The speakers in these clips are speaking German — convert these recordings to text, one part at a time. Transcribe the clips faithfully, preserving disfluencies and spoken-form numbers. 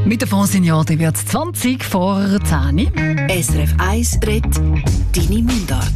Mit der Fondsignore wird es zwanzig vor zehn. S R F eins redet deine Mundart.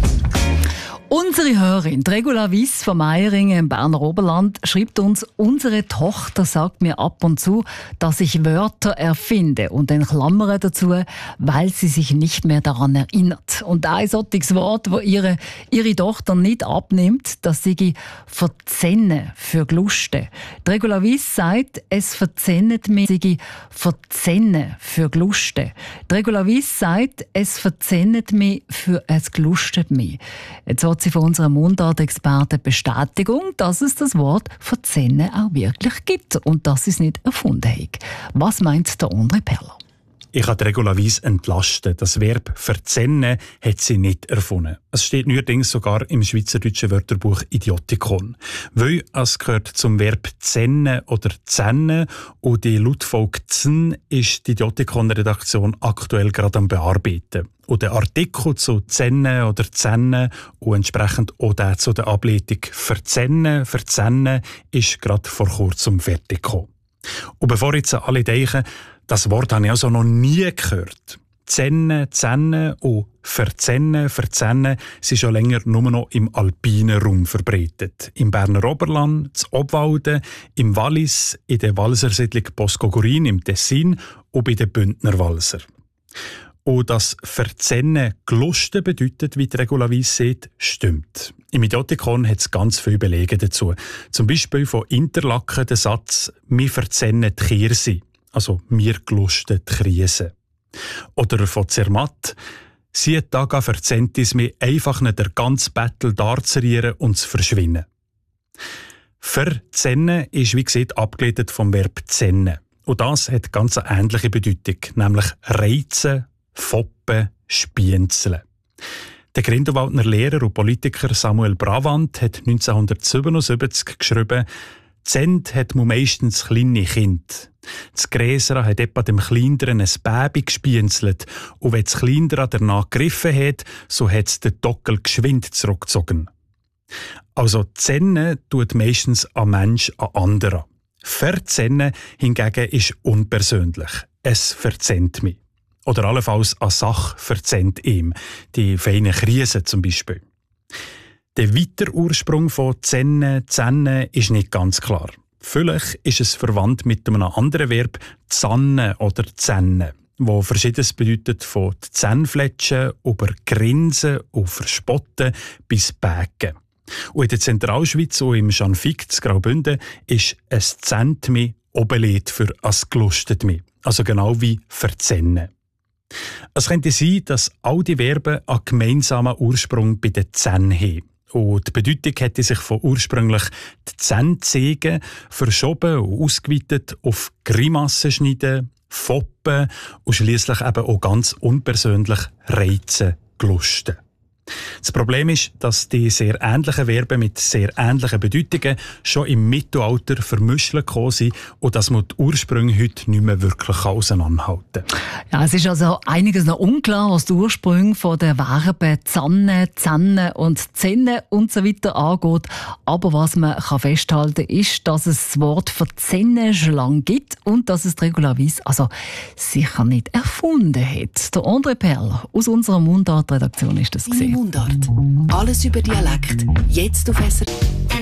Unsere Hörerin Regula Wiss von Meiringen im Berner Oberland schreibt uns: Unsere Tochter sagt mir ab und zu, dass ich Wörter erfinde und in Klammern dazu, weil sie sich nicht mehr daran erinnert. Und ein solches Wort, das ihre, ihre Tochter nicht abnimmt, das sei «verzennen» für «gluste». Regula Wiss sagt, es verzennet mich, sei «verzennen» für «gluste». Regula Wiss sagt, es verzennet mich für «es glustet mich». Jetzt hat sie von unserem Mundart-Experten Bestätigung, dass es das Wort «verzennen» auch wirklich gibt und dass sie es nicht erfunden haben. Was meint der André Perler? Ich kann Regula Wiss entlasten. Das Verb «verzennen» hat sie nicht erfunden. Es steht neuerdings sogar im schweizerdeutschen Wörterbuch Idiotikon. Weil es gehört zum Verb «zennen» oder «zennen» und die Lautfolge «zn» ist die Idiotikon-Redaktion aktuell gerade am Bearbeiten. Und der Artikel zu «zennen» oder «zennen» und entsprechend auch der zu der Ableitung «verzennen», «verzennen» ist gerade vor kurzem fertig gekommen. Und bevor jetzt alle denken, das Wort habe ich also noch nie gehört. «Zennen», «zennen» und «verzennen», «verzennen» sind schon länger nur noch im alpinen Raum verbreitet. Im Berner Oberland, in Obwalden, im Wallis, in der Walsersiedlung Bosco-Gurin im Tessin und bei den Bündner Walser. Und das «verzennen» «glusten» bedeutet, wie die Regula Wiss sagt, stimmt. Im Idiotikon hat es ganz viele Belege dazu. Zum Beispiel von Interlaken der Satz «Wir verzennen die Kirse», also «Wir glusten die Krise». Oder von Zermatt «Sie Taga verzennt es mir einfach nicht der ganze Battle darzurieren und zu verschwinden». «Verzennen» ist wie gesagt abgeleitet vom Verb «zennen». Und das hat ganz eine ähnliche Bedeutung, nämlich reizen, foppen, spienzeln. Der Grindelwaldner Lehrer und Politiker Samuel Bravant hat neunzehnhundertsiebenundsiebzig geschrieben: «Zend hat man meistens kleine Kind. Das Gräser hat etwa dem Kleineren ein Baby gespienzelt und wenn das Kleinere danach gegriffen hat, so hat es den Dockel geschwind zurückgezogen.» Also «zennen» tut meistens ein Mensch an anderen. «Verzennen» hingegen ist unpersönlich. Es verzennt mich. Oder allenfalls eine Sache verzennt ihm. Die feinen Krisen zum Beispiel. Der weitere Ursprung von «zennen», «zennen» ist nicht ganz klar. Vielleicht ist es verwandt mit einem anderen Verb «zannen» oder «zennen», wo Verschiedenes bedeutet, von «Zähnfletschen» über «grinsen» und «verspotten» bis «bägen». Und in der Zentralschweiz und im Schanfig zu Graubünden ist «es zähnt mich» Oberlied für «es glustet mich», also genau wie «verzennen». Es könnte sein, dass all die Verben einen gemeinsamen Ursprung bei den Zähnen haben. Und die Bedeutung hätte sich von ursprünglich die Zähne zeigen verschoben und ausgeweitet auf Grimassen schneiden, foppen und schliesslich eben auch ganz unpersönlich reizen, glusten. Das Problem ist, dass die sehr ähnlichen Verben mit sehr ähnlichen Bedeutungen schon im Mittelalter vermischt gekommen sind und dass man die Ursprünge heute nicht mehr wirklich auseinanderhalten kann. Ja, es ist also einiges noch unklar, was die Ursprünge von den Verben «zanne», «zanne» und «zenne» und so weiter angeht. Aber was man kann festhalten kann, ist, dass es das Wort «verzennen» schon lange gibt und dass es die Regula Wiss also sicher nicht erfunden hat. Der André Perler aus unserer Mundart-Redaktion ist das gesehen. Mundart. Alles über Dialekt. Jetzt auf S R F.